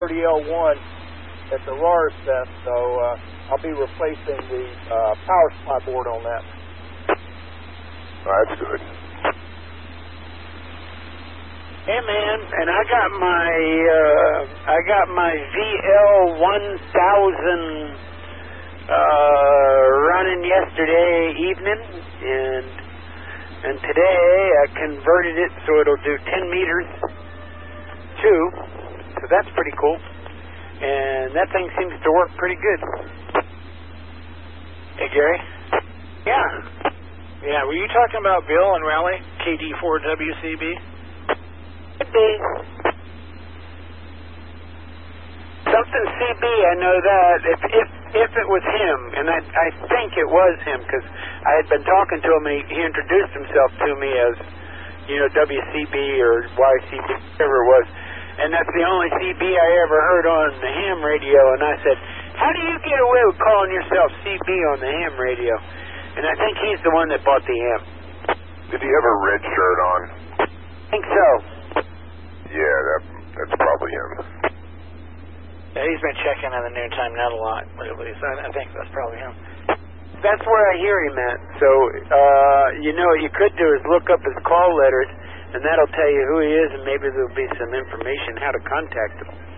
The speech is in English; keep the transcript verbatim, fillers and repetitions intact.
thirty L one at the R A R S test, so uh, I'll be replacing the uh, power supply board on that. That's good. Hey man, and I got my uh, I got my V L one thousand uh, running yesterday evening, and and today I converted it so it'll do ten meters too. So that's pretty cool, and that thing seems to work pretty good. Hey Gary. Yeah. Yeah. Were you talking about Bill and Raleigh K D four W C B? Could be. Something C B, I know that. If if if it was him, and I I think it was him, because I had been talking to him, and he, he introduced himself to me as, you know, W C B or Y C B, whatever it was, and that's the only C B I ever heard on the ham radio. And I said, how do you get away with calling yourself C B on the ham radio? And I think he's the one that bought the ham. Did he have a red shirt on? I think so. Yeah, that, that's probably him. Yeah, he's been checking on the noontime net a lot lately, so I, I think that's probably him. That's where I hear him at. So, uh, you know, what you could do is look up his call letters, and that'll tell you who he is, and maybe there'll be some information how to contact him.